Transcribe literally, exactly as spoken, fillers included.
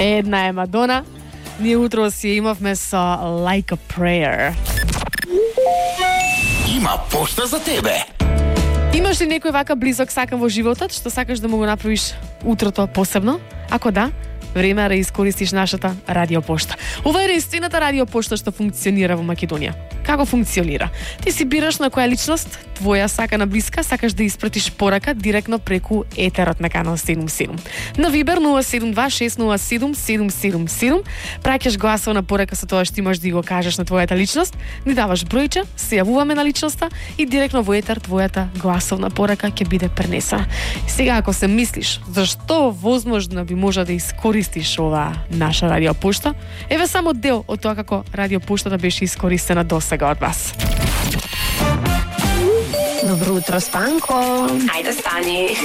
Една е Мадона. Ние утро си имавме со Like a Prayer. Има пошта за тебе. Имаш ли некој вака близок сакан во животот, што сакаш да му го направиш утрото посебно? Ако да, време е да искористиш нашата радиопошта. Ова е единствената радиопошта што функционира во Македонија. Како функционира? Ти си бираш на која личност, твоја сакана блиска, сакаш да испратиш порака директно преку етерот на канал седум седум. На Вибер нула седум два шест нула седум седум седум седум праќаш гласовна порака со тоа што имаш да го кажеш на твојата личност, ни даваш бројче, се јавуваме на личноста и директно во етер твојата гласовна порака ќе биде пренесена. Сега ако се мислиш зашто возможно би можа да искористиш ова наша радиопошта, еве само дел од тоа како радиопоштата беше искористена досега од вас. Добро утро, Спанко. Ајде стани.